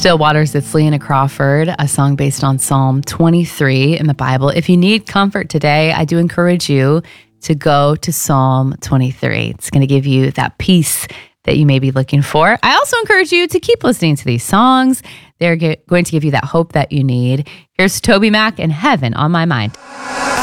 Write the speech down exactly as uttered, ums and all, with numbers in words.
Still Waters, it's Leanna Crawford, a song based on Psalm twenty-three in the Bible. If you need comfort today, I do encourage you to go to Psalm twenty-three. It's going to give you that peace that you may be looking for. I also encourage you to keep listening to these songs. They're ge- going to give you that hope that you need. Here's Toby Mac and Heaven on My Mind.